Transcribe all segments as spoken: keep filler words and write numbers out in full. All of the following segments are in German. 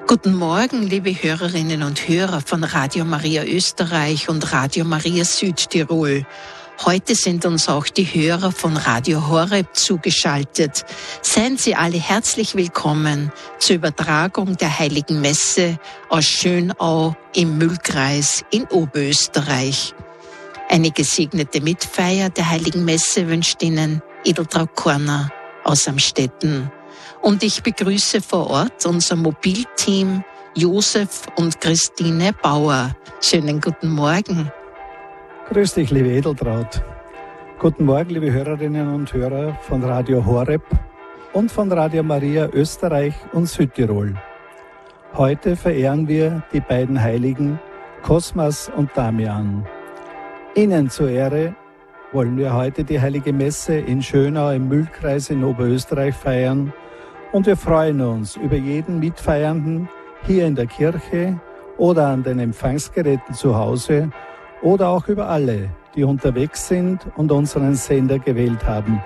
Guten Morgen, liebe Hörerinnen und Hörer von Radio Maria Österreich und Radio Maria Südtirol. Heute sind uns auch die Hörer von Radio Horeb zugeschaltet. Seien Sie alle herzlich willkommen zur Übertragung der Heiligen Messe aus Schönau im Mühlkreis in Oberösterreich. Eine gesegnete Mitfeier der Heiligen Messe wünscht Ihnen Edeltraud Korner aus Amstetten. Und ich begrüße vor Ort unser Mobilteam Josef und Christine Bauer. Schönen guten Morgen. Grüß dich, liebe Edeltraud. Guten Morgen, liebe Hörerinnen und Hörer von Radio Horeb und von Radio Maria Österreich und Südtirol. Heute verehren wir die beiden Heiligen Kosmas und Damian. Ihnen zur Ehre wollen wir heute die Heilige Messe in Schönau im Mühlkreis in Oberösterreich feiern. Und wir freuen uns über jeden Mitfeiernden hier in der Kirche oder an den Empfangsgeräten zu Hause oder auch über alle, die unterwegs sind und unseren Sender gewählt haben.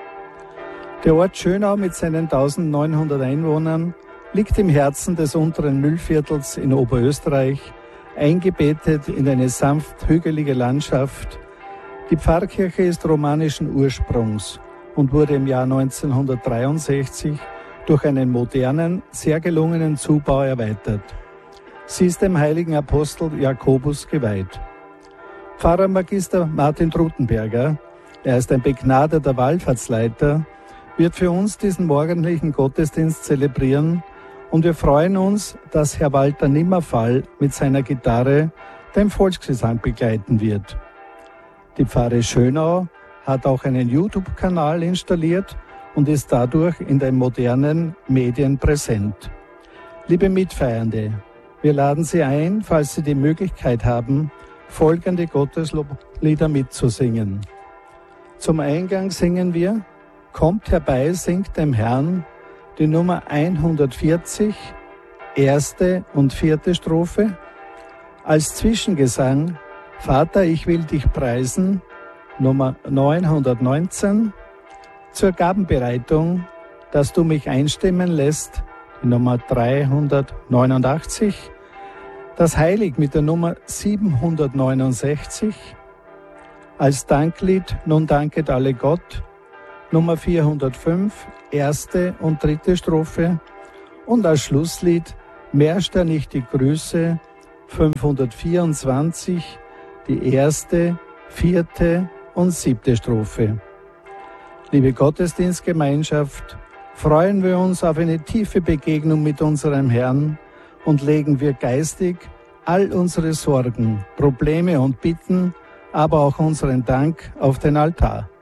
Der Ort Schönau mit seinen eintausendneunhundert Einwohnern liegt im Herzen des unteren Mühlviertels in Oberösterreich, eingebettet in eine sanft hügelige Landschaft. Die Pfarrkirche ist romanischen Ursprungs und wurde im Jahr neunzehnhundertdreiundsechzig durch einen modernen, sehr gelungenen Zubau erweitert. Sie ist dem heiligen Apostel Jakobus geweiht. Pfarrer Magister Martin Truthenberger, er ist ein begnadeter Wallfahrtsleiter, wird für uns diesen morgendlichen Gottesdienst zelebrieren und wir freuen uns, dass Herr Walter Nimmerfall mit seiner Gitarre den Volksgesang begleiten wird. Die Pfarre Schönau hat auch einen YouTube-Kanal installiert und ist dadurch in den modernen Medien präsent. Liebe Mitfeiernde, wir laden Sie ein, falls Sie die Möglichkeit haben, folgende Gottesloblieder mitzusingen. Zum Eingang singen wir Kommt herbei, singt dem Herrn, die Nummer hundertvierzig, erste und vierte Strophe. Als Zwischengesang Vater, ich will dich preisen, Nummer neunhundertneunzehn. Zur Gabenbereitung, dass du mich einstimmen lässt, die Nummer dreihundertneunundachtzig, das Heilig mit der Nummer siebenhundertneunundsechzig, als Danklied Nun danket alle Gott, Nummer vierhundertfünf, erste und dritte Strophe und als Schlusslied Mehrst er nicht die Grüße, fünfhundertvierundzwanzig, die erste, vierte und siebte Strophe. Liebe Gottesdienstgemeinschaft, freuen wir uns auf eine tiefe Begegnung mit unserem Herrn und legen wir geistig all unsere Sorgen, Probleme und Bitten, aber auch unseren Dank auf den Altar.